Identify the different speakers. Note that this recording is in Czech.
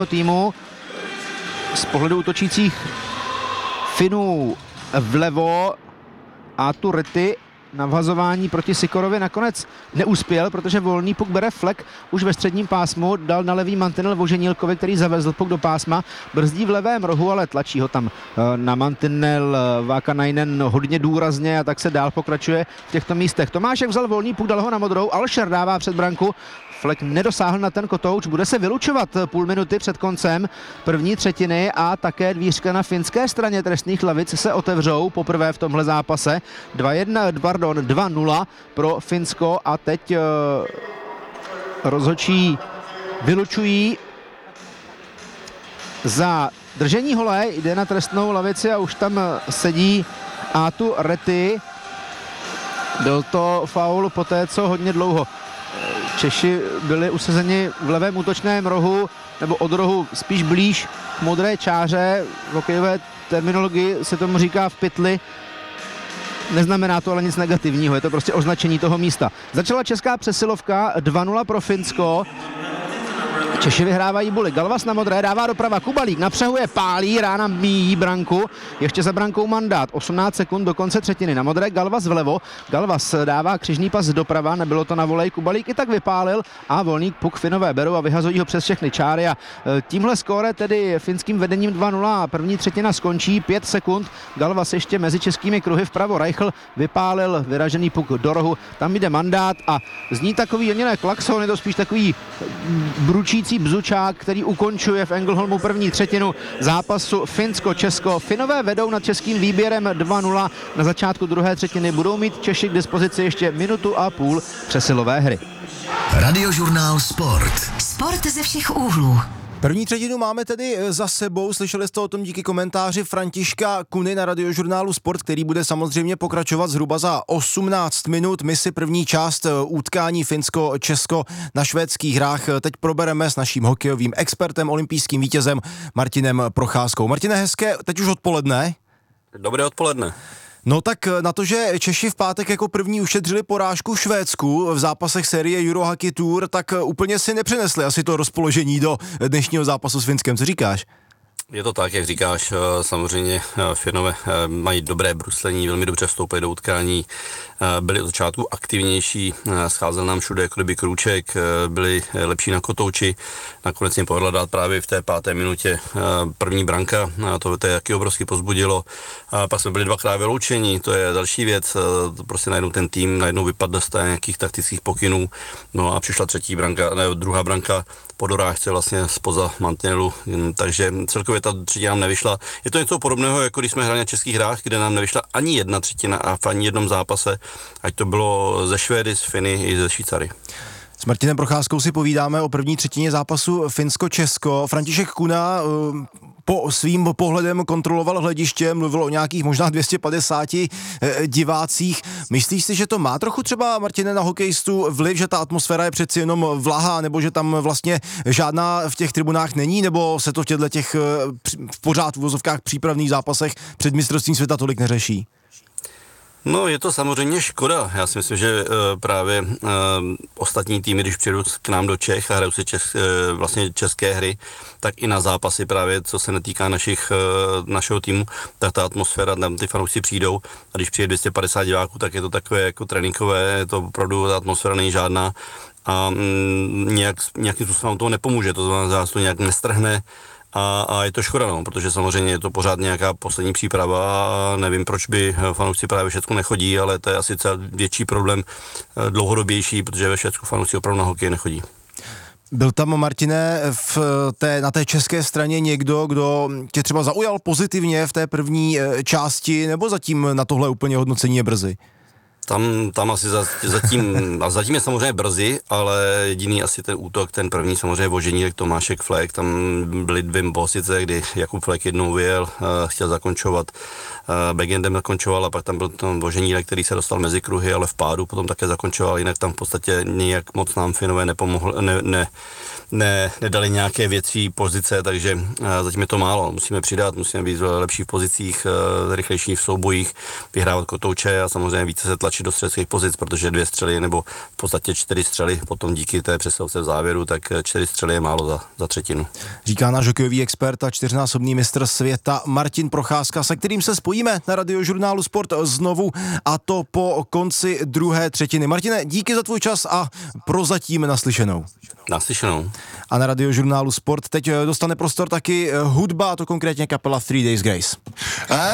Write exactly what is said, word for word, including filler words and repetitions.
Speaker 1: týmu. Z pohledu útočících Finů vlevo a tu Rety na vhazování proti Sikorovi nakonec neuspěl, protože volný puk bere Flek už ve středním pásmu, dal na levý mantinel Voženílkovi, který zavezl puk do pásma, brzdí v levém rohu, ale tlačí ho tam na mantinel Vákanainen hodně důrazně a tak se dál pokračuje v těchto místech. Tomášek vzal volný puk, dal ho na modrou, Alšer dává před branku, Flek nedosáhl na ten kotouč, bude se vylučovat půl minuty před koncem první třetiny a také dvířka na finské straně trestných lavic se otevřou poprvé v tomhle zápase. dva jedna, pardon, dva nula pro Finsko a teď uh, rozhodčí vylučují za držení hole, jde na trestnou lavici a už tam sedí Aatu Rety. Byl to faul po té, co hodně dlouho Češi byli usazeni v levém útočném rohu, nebo od rohu spíš blíž k modré čáře. V hokejové terminologii se tomu říká v pytli. Neznamená to ale nic negativního, je to prostě označení toho místa. Začala česká přesilovka, dva nula pro Finsko. Češi vyhrávají buly. Galvas na modré, dává doprava, Kubalík napřehuje, pálí, rána míjí branku. Ještě za brankou Mandát, osmnáct sekund do konce třetiny. Na modré Galvas vlevo, Galvas dává křižný pas doprava, nebylo to na volej, Kubalík i tak vypálil a volný puk Finové berou a vyhazují ho přes všechny čáry a tímhle skóre tedy finským vedením dva nula. První třetina skončí, pět sekund, Galvas ještě mezi českými kruhy vpravo, Reichl vypálil vyražený puk do rohu, tam jde Mandát a zní takový, ani ne klakson, je to spíš takový bručící bzučák, který ukončuje v Engelholmu první třetinu zápasu Finsko-Česko. Finové vedou nad českým výběrem dva nula. Na začátku druhé třetiny budou mít Češi k dispozici ještě minutu a půl přesilové hry.
Speaker 2: Radiožurnál Sport.
Speaker 3: Sport ze všech úhlů.
Speaker 4: První třetinu máme tedy za sebou, slyšeli jste o tom díky komentáři Františka Kuny na Radiožurnálu Sport, který bude samozřejmě pokračovat zhruba za osmnáct minut. My si první část utkání Finsko-Česko na švédských hrách teď probereme s naším hokejovým expertem, olympijským vítězem Martinem Procházkou. Martine, hezké teď už odpoledne.
Speaker 5: Dobré odpoledne.
Speaker 4: No tak na to, že Češi v pátek jako první ušetřili porážku Švédsku v zápasech série Eurohockey Tour, tak úplně si nepřinesli asi to rozpoložení do dnešního zápasu s Finskem. Co říkáš?
Speaker 5: Je to tak, jak říkáš, samozřejmě Finové mají dobré bruslení, velmi dobře vstoupili do utkání, byli od začátku aktivnější, scházel nám všude jako kdyby krůček, byli lepší na kotouči, nakonec jim povedla dát právě v té páté minutě první branka, to, to je taky obrovsky pozbudilo, pak jsme byli dvakrát vyloučení, to je další věc, prostě najednou ten tým najednou vypadl z nějakých taktických pokynů, no a přišla třetí branka, ne, druhá branka po dorážce vlastně spoza mantinelu, takže celkově ta třetina nám nevyšla. Je to něco podobného, jako když jsme hráli na českých hrách, kde nám nevyšla ani jedna třetina a v ani jednom zápase, ať to bylo ze Švédy, z Finy i ze Švýcary.
Speaker 4: S Martinem Procházkou si povídáme o první třetině zápasu Finsko-Česko. František Kuna po svým pohledem kontroloval hlediště, mluvil o nějakých možná dvě stě padesáti divácích. Myslíš si, že to má trochu třeba, Martine, na hokejistu vliv, že ta atmosféra je přeci jenom vlahá, nebo že tam vlastně žádná v těch tribunách není, nebo se to v těchto těch v pořád v uvozovkách přípravných zápasech před mistrovstvím světa tolik neřeší?
Speaker 5: No, je to samozřejmě škoda. Já si myslím, že uh, právě uh, ostatní týmy, když přijdou k nám do Čech a hrajou si čes, uh, vlastně české hry, tak i na zápasy právě, co se netýká našich, uh, našeho týmu, tak ta atmosféra, tam ty fanoušci přijdou a když přijde dvě stě padesát diváků, tak je to takové jako tréninkové, to opravdu ta atmosféra není žádná a mm, nějak, nějakým způsobem toho nepomůže, to znamená, že to nějak nestrhne. A, a je to škoda, no, protože samozřejmě je to pořád nějaká poslední příprava a nevím, proč by fanoušci právě ve Švédsku nechodí, ale to je asi celý větší problém, dlouhodobější, protože ve Švédsku fanoušci opravdu na hokej nechodí.
Speaker 4: Byl tam, Martine, v té, na té české straně někdo, kdo tě třeba zaujal pozitivně v té první části, nebo zatím na tohle úplně hodnocení je brzy?
Speaker 5: Tam, tam asi za, zatím, a zatím je samozřejmě brzy, ale jediný asi ten útok, ten první samozřejmě Voženílek, Tomášek, Flek, tam byly dvě posice, kdy Jakub Flek jednou vyjel, uh, chtěl zakončovat, uh, backendem zakončoval a pak tam byl ten Voženílek, který se dostal mezi kruhy, ale v pádu potom také zakončoval, jinak tam v podstatě nějak moc nám Finové nepomohli, ne, ne, ne, nedali nějaké větší pozice, takže zatím je to málo. Musíme přidat, musíme být v lepších pozicích, rychlejších v soubojích, vyhrávat kotouče a samozřejmě více se tlačit do středských pozic, protože dvě střely nebo v podstatě čtyři střely potom díky té přesilovce v závěru, tak čtyři střely je málo za, za třetinu.
Speaker 4: Říká náš hokejový expert a čtyřnásobný mistr světa Martin Procházka, se kterým se spojíme na Radiožurnálu Sport znovu, a to po konci druhé třetiny. Martine, díky za tvůj čas a prozatím naslyšenou.
Speaker 5: Naslyšenou.
Speaker 4: A na Radiožurnálu Sport teď dostane prostor taky hudba, a to konkrétně kapela Three Days Grace.